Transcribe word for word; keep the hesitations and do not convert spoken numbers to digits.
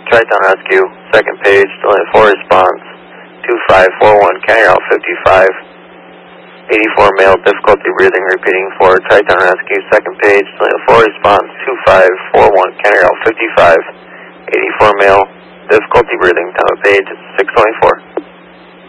Tri-Town Rescue, second page, delay four response, two five four one, County Route fifty-five, eighty-four male, difficulty breathing, repeating for Tri-Town Rescue, second page, delay four response, two five four one, County Route fifty-five, eighty-four male, difficulty breathing, time of page, six twenty-four.